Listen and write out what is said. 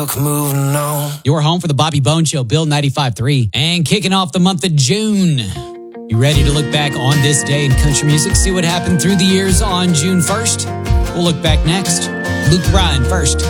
Moving on. Your home for the Bobby Bone Show, Bill 95.3. And kicking off the month of June. You ready to look back on this day in country music? See what happened through the years on June 1st? We'll look back next. Luke Bryan first.